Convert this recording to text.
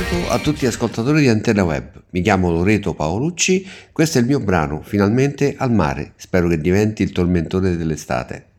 saluto a tutti gli ascoltatori di Antenna Web. Mi chiamo Loreto Paolucci, questo è il mio brano Finalmente al mare. Spero che diventi il tormentone dell'estate.